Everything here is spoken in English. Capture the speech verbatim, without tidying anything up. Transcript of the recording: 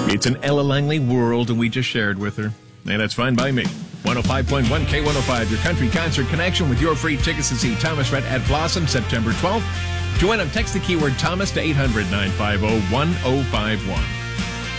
It's an Ella Langley world, and we just shared with her. And that's fine by me. one oh five point one K one oh five, your country concert connection with your free tickets to see Thomas Rhett at Blossom September twelfth. Join them. Text the keyword Thomas to eight hundred, nine five zero, one zero five one.